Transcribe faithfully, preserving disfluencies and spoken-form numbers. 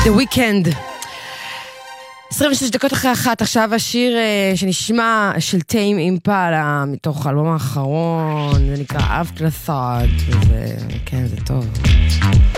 The Weeknd. עשרים ושש דקות אחרי אחת, עכשיו השיר שנשמע של טיים אימפלה מתוך האלבום האחרון, זה נקרא Afterthought, וזה, כן, זה טוב.